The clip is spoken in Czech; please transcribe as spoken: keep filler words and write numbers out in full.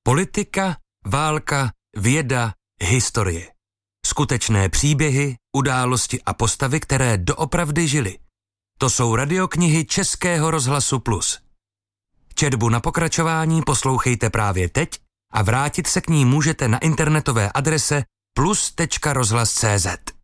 Politika, válka, věda, historie. Skutečné příběhy, události a postavy, které doopravdy žily. To jsou radioknihy Českého rozhlasu Plus. Četbu na pokračování poslouchejte právě teď a vrátit se k ní můžete na internetové adrese plus tečka rozhlas tečka cé zet.